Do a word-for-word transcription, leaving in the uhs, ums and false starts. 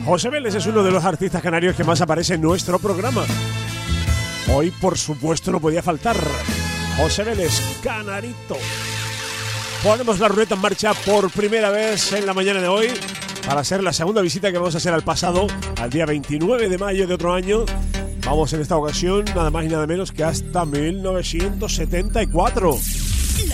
José Vélez es uno de los artistas canarios que más aparece en nuestro programa. Hoy, por supuesto, no podía faltar José Vélez, Canarito. Ponemos la ruleta en marcha por primera vez en la mañana de hoy para hacer la segunda visita que vamos a hacer al pasado, al día veintinueve de mayo de otro año. Vamos en esta ocasión nada más y nada menos que hasta mil novecientos setenta y cuatro.